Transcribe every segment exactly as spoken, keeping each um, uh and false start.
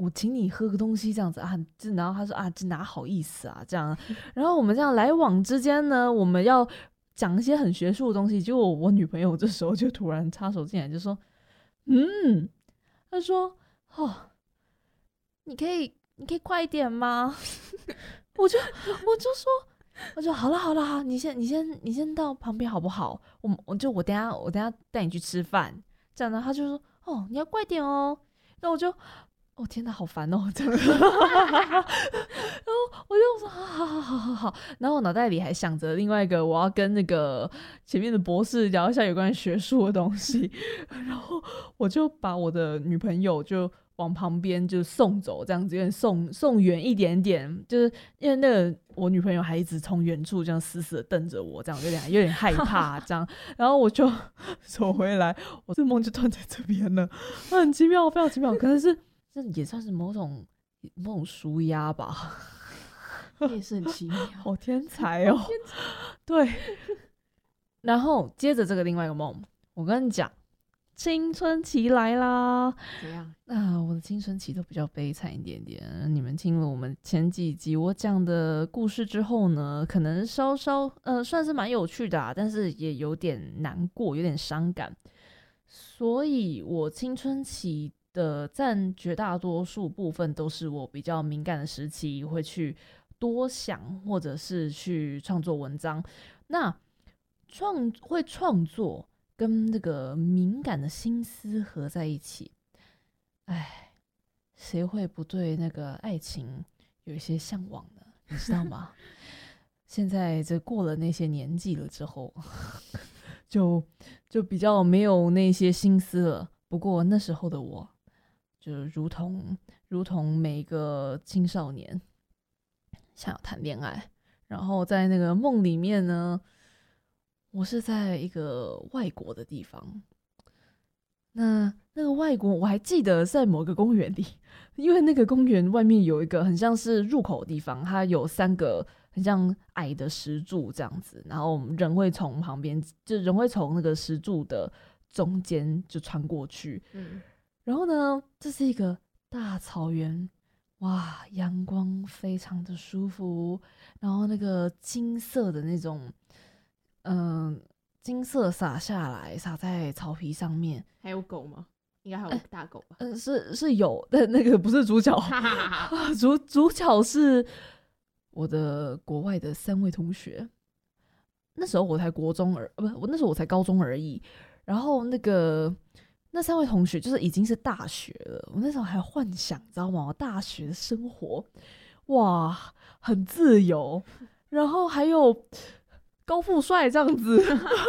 我请你喝个东西这样子啊，然后他说啊，这哪好意思啊这样，然后我们这样来往之间呢，我们要讲一些很学术的东西，结果我女朋友这时候就突然插手进来就说，嗯，他说哦，你可以你可以快一点吗？我就我就说。我说好了好了好，你先你先你先到旁边好不好？我我就我等一下我等一下带你去吃饭，这样呢他就说哦你要快点哦，然后我就哦天哪好烦哦这样，然后我就说好好好好好好，然后我脑袋里还想着另外一个我要跟那个前面的博士聊一下有关学术的东西，然后我就把我的女朋友就往旁边就送走，这样子有点送送远一点点，就是因为那个我女朋友还一直从远处这样死死的瞪着我，这样有点有点害怕这样，然后我就走回来，我这梦就断在这边了，很奇妙，非常奇妙，可能是这也算是某种某种舒压吧， 也是很奇妙， 好天才哦，天才对。然后接着这个另外一个梦，我跟你讲。青春期来啦！ 怎样？ 啊，我的青春期都比较悲惨一点点。你们听了我们前几集我讲的故事之后呢，可能稍稍呃算是蛮有趣的啊，但是也有点难过，有点伤感。所以我青春期的占绝大多数部分都是我比较敏感的时期，会去多想或者是去创作文章。那创会创作。跟这个敏感的心思合在一起，哎，谁会不对那个爱情有一些向往呢？你知道吗？现在这过了那些年纪了之后，就就比较没有那些心思了。不过那时候的我，就如同如同每一个青少年，想要谈恋爱，然后在那个梦里面呢。我是在一个外国的地方，那那个外国我还记得在某个公园里，因为那个公园外面有一个很像是入口的地方，它有三个很像矮的石柱这样子，然后人会从旁边，就人会从那个石柱的中间就穿过去，嗯，然后呢，这是一个大草原，哇，阳光非常的舒服，然后那个金色的那种。嗯，金色洒下来，洒在草皮上面。 还有狗吗？应该还有大狗吧？ 嗯、呃，是是有，但那个不是主角，主主角是我的国外的三位同学。那时候我才国中而，不，我那时候我才高中而已。然后那个那三位同学就是已经是大学了，我那时候还幻想，知道吗？大学的生活，哇，很自由，然后还有。高富帅这样子，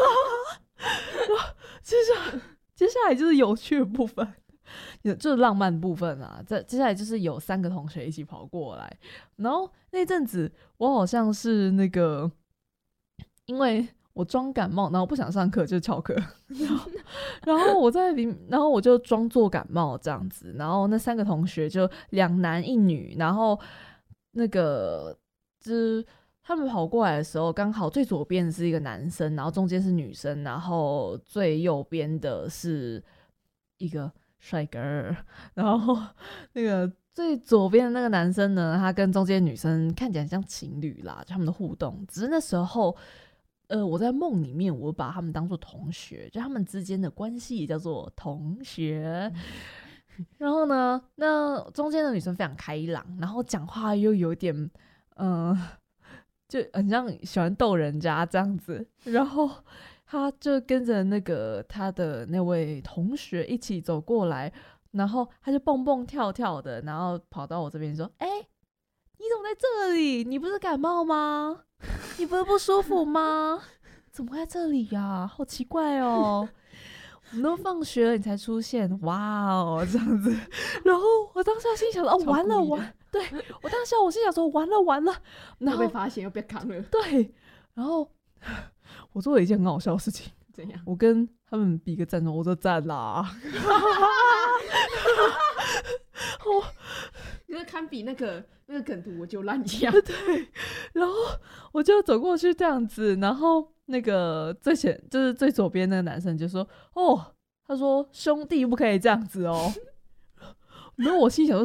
接下接下来就是有趣的部分，就是浪漫的部分啊。这接下来就是有三个同学一起跑过来，然后那阵子我好像是那个，因为我装感冒，然后不想上课就翘课，然后然后我在里，然后我就装作感冒这样子，然后那三个同学就两男一女，然后那个就是。他们跑过来的时候，刚好最左边是一个男生，然后中间是女生，然后最右边的是一个帅哥，然后那个最左边的那个男生呢，他跟中间女生看起来像情侣啦，就他们的互动。只是那时候，呃，我在梦里面，我把他们当作同学，就他们之间的关系也叫做同学。然后呢，那中间的女生非常开朗，然后讲话又有点，嗯、呃。就很像喜欢逗人家这样子，然后他就跟着那个他的那位同学一起走过来，然后他就蹦蹦跳跳的，然后跑到我这边说：“哎、欸，你怎么在这里？你不是感冒吗？你不是不舒服吗？怎么会在这里呀、啊？好奇怪哦！我们都放学了你才出现，哇哦，这样子。然后我当时心想说：哦，完了完。”对，我当时我心想说完了完了，然后被发现又被扛了。 对，然后我做了一件很好笑的事情， 怎样？ 我跟他们比个赞，我说赞啦。 我就是堪比那个那个梗图我就烂一样。 对，然后我就走过去这样子，然后那个最前就是最左边那个男生就说：“哦，他说兄弟不可以这样子哦。”然后我心想说。